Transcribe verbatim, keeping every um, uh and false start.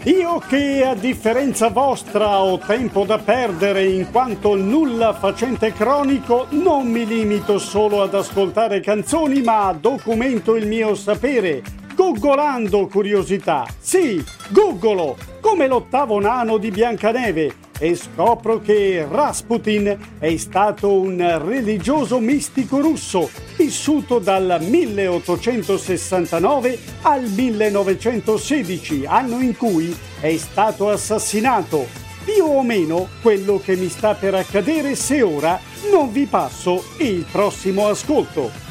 Io che, a differenza vostra, ho tempo da perdere in quanto nulla facente cronico, non mi limito solo ad ascoltare canzoni, ma documento il mio sapere, googolando curiosità. Sì, googolo, come l'ottavo nano di Biancaneve, e scopro che Rasputin è stato un religioso mistico russo, vissuto dal milleottocentosessantanove al millenovecentosedici, anno in cui è stato assassinato. Più o meno quello che mi sta per accadere se ora non vi passo il prossimo ascolto.